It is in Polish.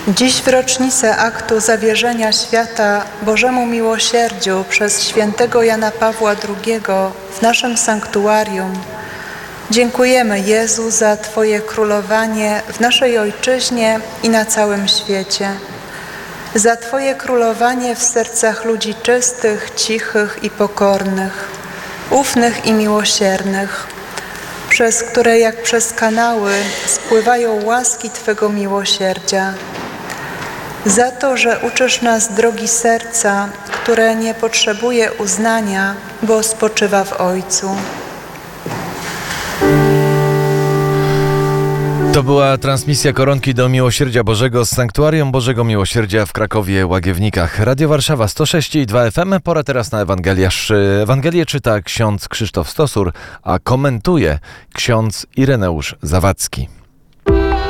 Dziś w rocznicę aktu zawierzenia świata Bożemu miłosierdziu przez świętego Jana Pawła II w naszym sanktuarium dziękujemy Jezu za Twoje królowanie w naszej Ojczyźnie i na całym świecie. Za Twoje królowanie w sercach ludzi czystych, cichych i pokornych, ufnych i miłosiernych, przez które jak przez kanały spływają łaski Twego miłosierdzia. Za to, że uczysz nas drogi serca, które nie potrzebuje uznania, bo spoczywa w Ojcu. To była transmisja Koronki do Miłosierdzia Bożego z Sanktuarium Bożego Miłosierdzia w Krakowie-Łagiewnikach. Radio Warszawa 106,2 FM. Pora teraz na Ewangeliarz. Ewangelię czyta ksiądz Krzysztof Stosur, a komentuje ksiądz Ireneusz Zawadzki.